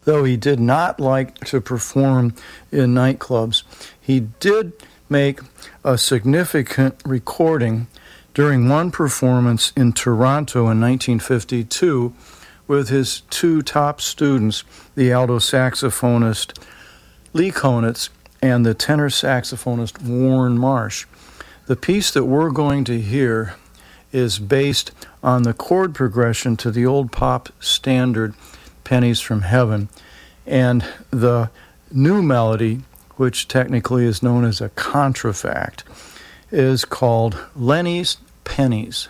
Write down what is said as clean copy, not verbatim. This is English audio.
Though he did not like to perform in nightclubs, he did make a significant recording during one performance in Toronto in 1952 with his two top students, the alto saxophonist Lee Konitz and the tenor saxophonist Warren Marsh. The piece that we're going to hear is based on the chord progression to the old pop standard Pennies from Heaven, and the new melody, which technically is known as a contrafact, is called Lenny's Pennies.